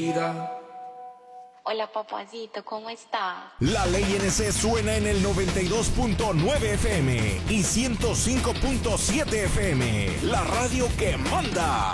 vida. Hola, papacito, ¿cómo estás? La Ley NC suena en el 92.9 FM y 105.7 FM. La radio que manda.